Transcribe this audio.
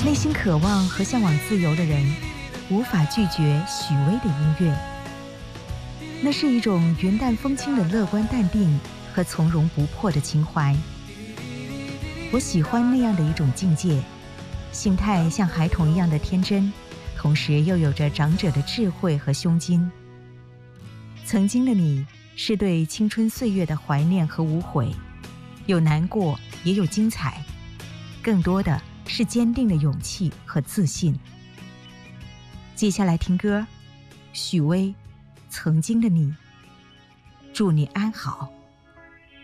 内心渴望和向往自由的人，无法拒绝许巍的音乐。那是一种云淡风轻的乐观淡定和从容不迫的情怀。我喜欢那样的一种境界，心态像孩童一样的天真，同时又有着长者的智慧和胸襟。曾经的你，是对青春岁月的怀念和无悔，有难过，也有精彩，更多的是坚定的勇气和自信。接下来听歌，许巍，曾经的你，祝你安好。